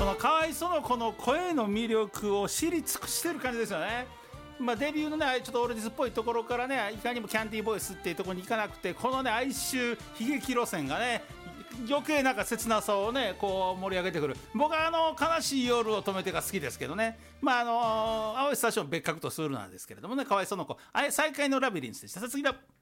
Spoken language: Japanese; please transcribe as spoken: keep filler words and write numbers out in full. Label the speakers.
Speaker 1: そのかわいその子の声の魅力を知り尽くしてる感じですよね。まあ、デビューのねちょっとオールディスっぽいところからねいかにもキャンディーボイスっていうところに行かなくて、このね哀愁悲劇路線がね余計なんか切なさをねこう盛り上げてくる。僕はあの悲しい夜を止めてが好きですけどね。まああの青いスタジオ別格とするなんですけれどもね、かわいその子あれ再会のラビリンスでした。次だ。